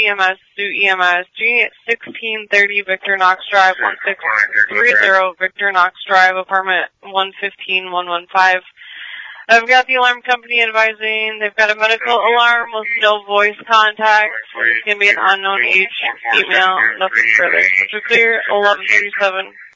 EMS, do EMS, G1630 Victor Knox Drive, 1630 Victor Knox Drive, apartment 115-115. I've got the alarm company advising they've got a medical alarm with no voice contact. It's going to be an unknown age email, nothing further. So clear, 1137.